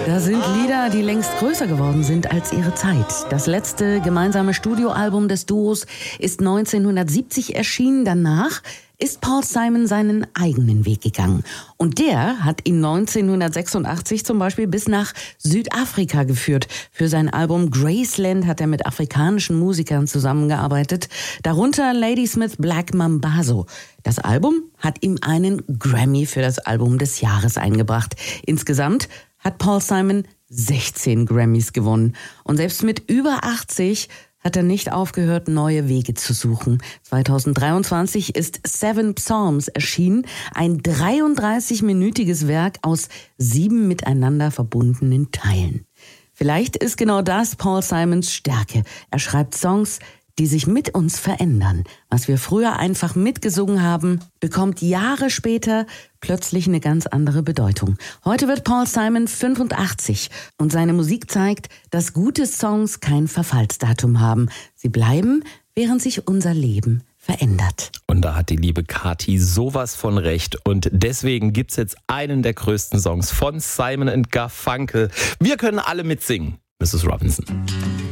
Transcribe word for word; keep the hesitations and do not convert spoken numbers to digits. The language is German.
Das sind Lieder, die längst größer geworden sind als ihre Zeit. Das letzte gemeinsame Studioalbum des Duos ist neunzehnhundertsiebzig erschienen. Danach ist Paul Simon seinen eigenen Weg gegangen. Und der hat ihn neunzehnhundertsechsundachtzig zum Beispiel bis nach Südafrika geführt. Für sein Album Graceland hat er mit afrikanischen Musikern zusammengearbeitet, darunter Ladysmith Black Mambazo. Das Album hat ihm einen Grammy für das Album des Jahres eingebracht. Insgesamt hat Paul Simon sechzehn Grammys gewonnen. Und selbst mit über achtzig hat er nicht aufgehört, neue Wege zu suchen. zweitausenddreiundzwanzig ist Seven Psalms erschienen, ein dreiunddreißig-minütiges Werk aus sieben miteinander verbundenen Teilen. Vielleicht ist genau das Paul Simons Stärke. Er schreibt Songs, die sich mit uns verändern. Was wir früher einfach mitgesungen haben, bekommt Jahre später plötzlich eine ganz andere Bedeutung. Heute wird Paul Simon fünfundachtzig und seine Musik zeigt, dass gute Songs kein Verfallsdatum haben. Sie bleiben, während sich unser Leben verändert. Und da hat die liebe Kathi sowas von recht. Und deswegen gibt's jetzt einen der größten Songs von Simon and Garfunkel. Wir können alle mitsingen, Missus Robinson.